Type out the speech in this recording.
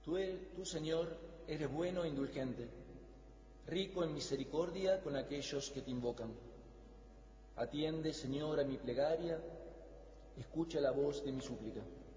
Tú, Señor, eres bueno e indulgente, rico en misericordia con aquellos que te invocan. Atiende, Señor, a mi plegaria, escucha la voz de mi súplica.